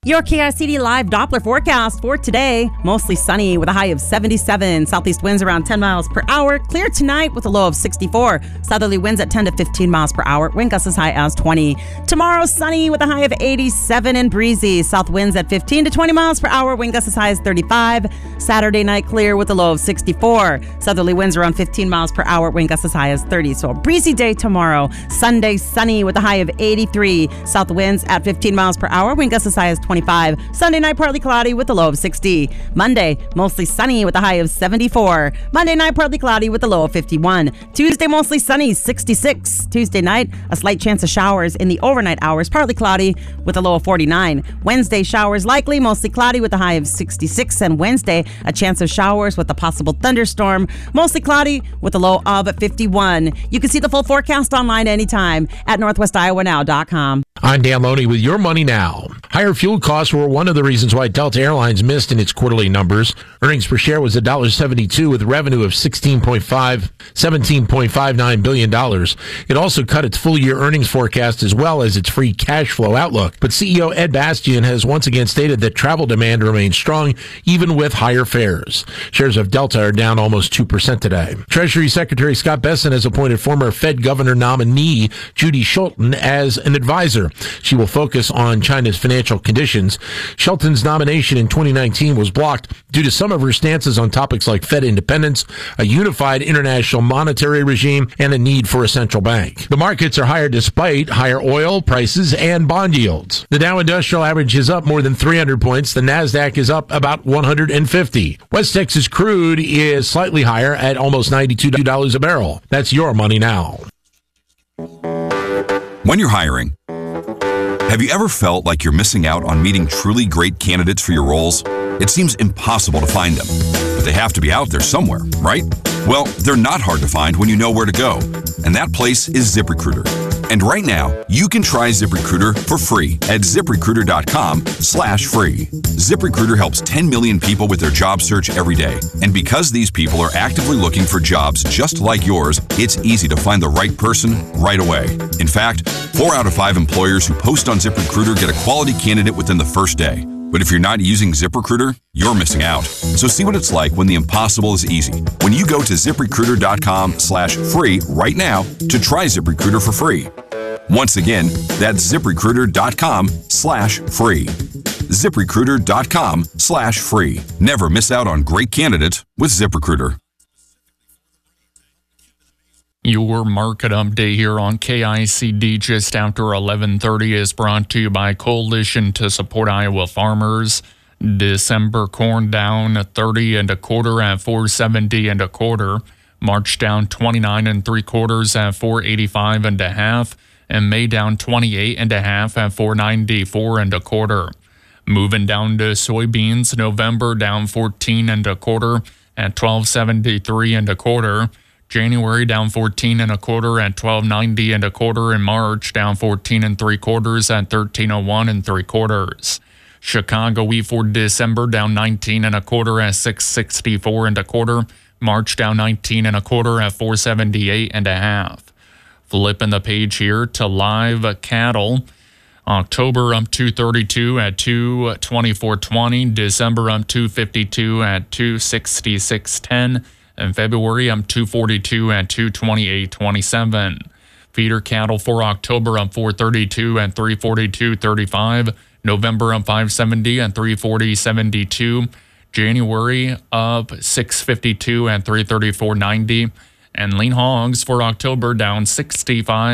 Your KICD Live Doppler forecast for today. Mostly sunny with a high of 77. Southeast winds around 10 miles per hour. Clear tonight with a low of 64. Southerly winds at 10 to 15 miles per hour. Wind gusts as high as 20. Tomorrow sunny with a high of 87 and breezy. South winds at 15 to 20 miles per hour. Wind gusts as high as 35. Saturday night clear with a low of 64. Southerly winds around 15 miles per hour. Wind gusts as high as 30. So a breezy day tomorrow. Sunday sunny with a high of 83. South winds at 15 miles per hour. Wind gusts as high as 25. Sunday night partly cloudy with a low of 60. Monday mostly sunny with a high of 74. Monday night partly cloudy with a low of 51. Tuesday mostly sunny, 66. Tuesday night a slight chance of showers in the overnight hours, partly cloudy with a low of 49. Wednesday showers likely, mostly cloudy with a high of 66. And Wednesday a chance of showers with a possible thunderstorm, mostly cloudy with a low of 51. You can see the full forecast online anytime at northwestiowanow.com. I'm Dan Loney with Your Money Now. Higher fuel costs were one of the reasons why Delta Airlines missed in its quarterly numbers. Earnings per share was $1.72 with revenue of $17.59 billion. It also cut its full-year earnings forecast as well as its free cash flow outlook. But CEO Ed Bastian has once again stated that travel demand remains strong even with higher fares. Shares of Delta are down almost 2% today. Treasury Secretary Scott Bessent has appointed former Fed governor nominee Judy Schulten as an advisor. She will focus on China's financial conditions. Shelton's nomination in 2019 was blocked due to some of her stances on topics like Fed independence, a unified international monetary regime, and a need for a central bank. The markets are higher despite higher oil prices and bond yields. The Dow Industrial Average is up more than 300 points. The Nasdaq is up about 150. West Texas crude is slightly higher at almost $92 a barrel. That's Your Money Now. When you're hiring, have you ever felt like you're missing out on meeting truly great candidates for your roles? It seems impossible to find them, but they have to be out there somewhere, right? Well, they're not hard to find when you know where to go, and that place is ZipRecruiter. And right now, you can try ZipRecruiter for free at ZipRecruiter.com/free. ZipRecruiter helps 10 million people with their job search every day. And because these people are actively looking for jobs just like yours, it's easy to find the right person right away. In fact, 4 out of 5 employers who post on ZipRecruiter get a quality candidate within the first day. But if you're not using ZipRecruiter, you're missing out. So see what it's like when the impossible is easy. When you go to ZipRecruiter.com/free right now to try ZipRecruiter for free. Once again, that's ZipRecruiter.com/free. ZipRecruiter.com/free. Never miss out on great candidates with ZipRecruiter. Your market update here on KICD just after 11:30 is brought to you by Coalition to Support Iowa Farmers. December corn down 30 1/4 at 470 1/4. March down 29 3/4 at 485 1/2. And May down 28 1/2 at 494 1/4. Moving down to soybeans, November down 14 1/4 at 1273 1/4. January down 14 1/4 at 1290 1/4, and March down 14 3/4 at 1301 3/4. Chicago wheat for December down 19 1/4 at 664 1/4. March down 19 1/4 at 478 1/2. Flipping the page here to live cattle. October up 232 at 224.20. December up 252 at 266.10. And February up 242 at 228.27. Feeder cattle for October up 432 at 342.35. November up 570 at 340.72. January up 652 at 334.90. And lean hogs for October down 65